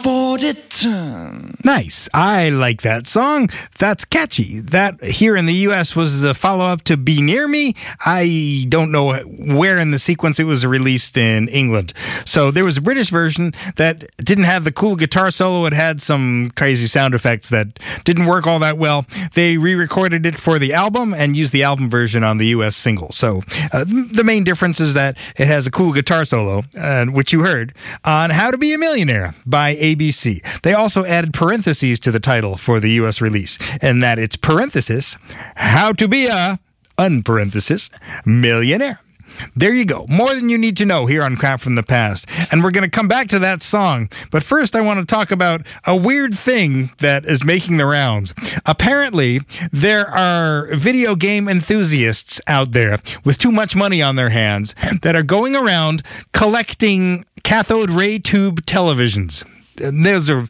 for the turn. Nice. I like that song. That's catchy. That here in the U.S. was the follow-up to Be Near Me. I don't know where in the sequence it was released in England. So there was a British version that didn't have the cool guitar solo. It had some crazy sound effects that didn't work all that well. They re-recorded it for the album and used the album version on the U.S. single. So the main difference is that it has a cool guitar solo, which you heard, on How to Be a Millionaire by ABC. They also added parentheses to the title for the U.S. release, and that it's parenthesis, How to Be a, unparenthesis, Millionaire. There you go. More than you need to know here on Crap from the Past. And we're going to come back to that song. But first, I want to talk about a weird thing that is making the rounds. Apparently, there are video game enthusiasts out there with too much money on their hands that are going around collecting cathode ray tube televisions. Those are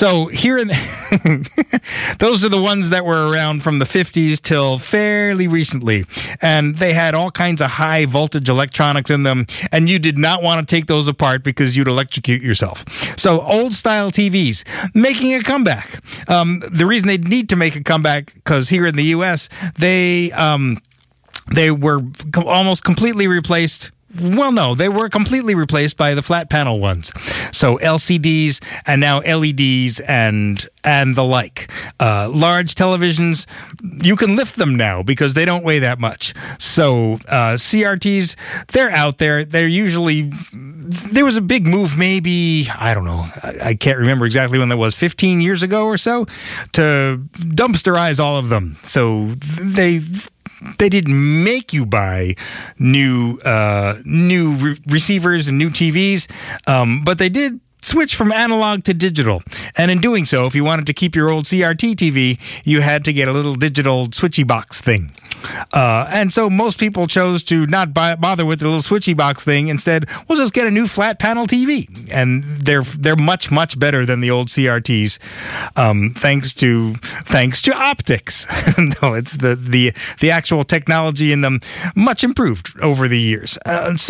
those are the ones that were around from the 50s till fairly recently, and they had all kinds of high voltage electronics in them, and you did not want to take those apart because you'd electrocute yourself. So old style TVs making a comeback. The reason they need to make a comeback because here in the U.S. they were almost completely replaced. Well, no, they were completely replaced by the flat panel ones. So LCDs and now LEDs and the like. Large televisions, you can lift them now because they don't weigh that much. So CRTs, they're out there. They're usually... There was a big move maybe, I don't know, I can't remember exactly when that was, 15 years ago or so, to dumpsterize all of them. So they didn't make you buy new receivers and new TVs, but they did switch from analog to digital. And in doing so, if you wanted to keep your old CRT TV, you had to get a little digital switchy box thing. And so most people chose to not bother with the little switchy box thing. Instead, we'll just get a new flat panel TV. And they're much, much better than the old CRTs, thanks to optics. No, it's the actual technology in them much improved over the years.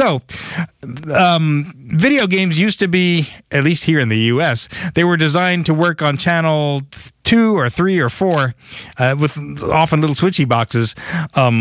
Video games used to be, at least here in the U.S., they were designed to work on channel 2 or 3 or 4 with often little switchy boxes.